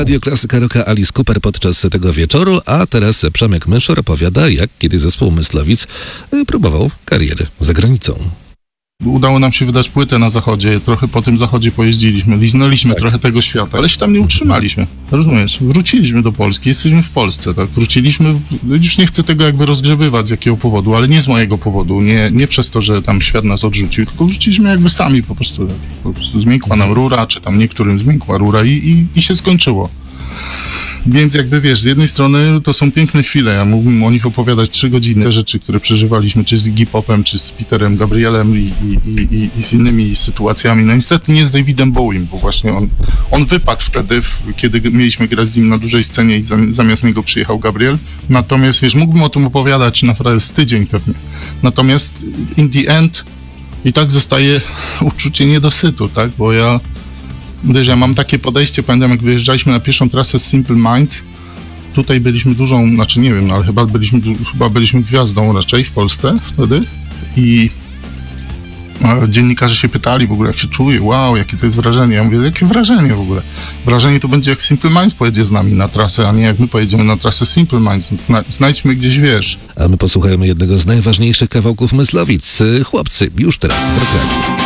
Radio Klasyka Rocka Alice Cooper podczas tego wieczoru, a teraz Przemek Myszor opowiada, jak kiedy zespół Myslowic próbował kariery za granicą. Udało nam się wydać płytę na zachodzie, trochę po tym zachodzie pojeździliśmy, liznęliśmy trochę tego świata, ale się tam nie utrzymaliśmy, rozumiesz? Wróciliśmy do Polski, jesteśmy w Polsce, tak? Wróciliśmy, już nie chcę tego jakby rozgrzebywać z jakiego powodu, ale nie z mojego powodu, nie przez to, że tam świat nas odrzucił, tylko wróciliśmy jakby sami po prostu zmiękła nam rura, czy tam niektórym zmiękła rura i się skończyło. Więc jakby wiesz, z jednej strony to są piękne chwile, ja mógłbym o nich opowiadać 3 godziny, te rzeczy, które przeżywaliśmy, czy z Iggy Popem, czy z Peterem Gabrielem i z innymi sytuacjami. No niestety nie z Davidem Bowiem, bo właśnie on wypadł wtedy, kiedy mieliśmy grać z nim na dużej scenie i zamiast niego przyjechał Gabriel. Natomiast wiesz, mógłbym o tym opowiadać naprawdę z tydzień pewnie. Natomiast in the end i tak zostaje uczucie niedosytu, tak, bo ja mam takie podejście, pamiętam jak wyjeżdżaliśmy na pierwszą trasę z Simple Minds, tutaj byliśmy dużą, znaczy nie wiem, ale chyba byliśmy gwiazdą raczej w Polsce wtedy i dziennikarze się pytali w ogóle jak się czuje, wow, jakie to jest wrażenie, ja mówię, jakie wrażenie w ogóle? Wrażenie to będzie jak Simple Minds pojedzie z nami na trasę, a nie jak my pojedziemy na trasę Simple Minds, więc znajdźmy gdzieś, wiesz. A my posłuchajmy jednego z najważniejszych kawałków Myslowic. Chłopcy, już teraz w programie.